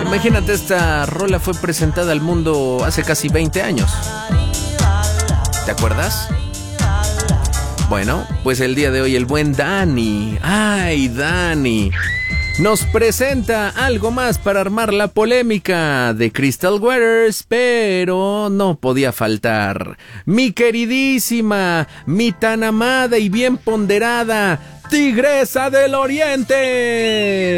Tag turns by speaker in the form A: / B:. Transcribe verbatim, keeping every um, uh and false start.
A: Imagínate, esta rola fue presentada al mundo hace casi veinte años. ¿Te acuerdas? Bueno, pues el día de hoy el buen Dani, ay Dani, nos presenta algo más para armar la polémica de Crystal Waters, pero no podía faltar mi queridísima, mi tan amada y bien ponderada Tigresa del Oriente.